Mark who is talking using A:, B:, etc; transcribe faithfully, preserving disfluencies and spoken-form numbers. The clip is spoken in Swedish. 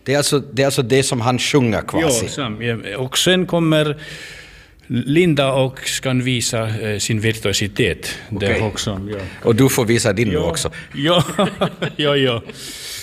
A: Det är alltså det, är alltså det som han sjunger quasi.
B: Ja, sam, ja. Och sen kommer Linda och ska visa eh, sin virtuositet.
A: Okay.
B: Det också, ja.
A: Och du får visa din
B: ja.
A: också.
B: Ja, ja, ja.